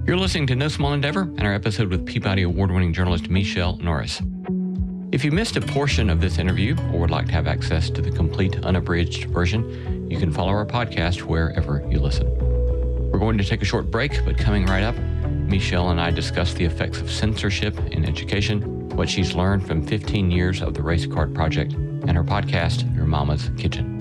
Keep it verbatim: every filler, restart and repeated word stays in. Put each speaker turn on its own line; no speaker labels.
You're listening to No Small Endeavor and our episode with Peabody Award-winning journalist Michele Norris. If you missed a portion of this interview or would like to have access to the complete unabridged version, you can follow our podcast wherever you listen. We're going to take a short break, but coming right up, Michele and I discuss the effects of censorship in education, what she's learned from fifteen years of the Race Card Project, and her podcast, Your Mama's Kitchen.